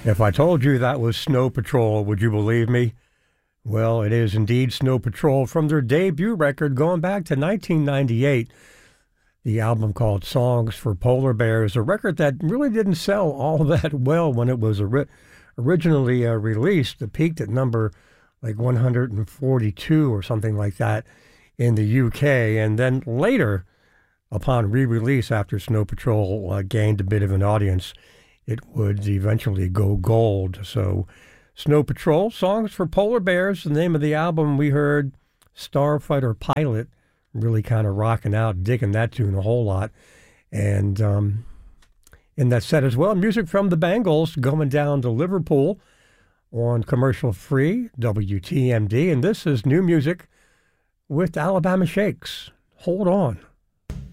If I told you that was Snow Patrol, would you believe me? Well, it is indeed Snow Patrol from their debut record going back to 1998. The album called Songs for Polar Bears, a record that really didn't sell all that well when it was originally released. It peaked at number like 142 or something like that in the UK. And then later, upon re-release after Snow Patrol gained a bit of an audience, it would eventually go gold. So Snow Patrol, Songs for Polar Bears, the name of the album. We heard Starfighter Pilot, really kind of rocking out, digging that tune a whole lot. And in that set as well, music from the Bangles, Going Down to Liverpool on commercial-free WTMD. And this is new music with Alabama Shakes. Hold On.